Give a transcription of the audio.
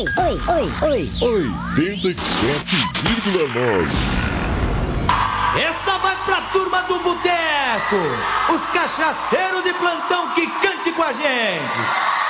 87,9. Essa vai pra turma do boteco, os cachaceiros de plantão que cante com a gente.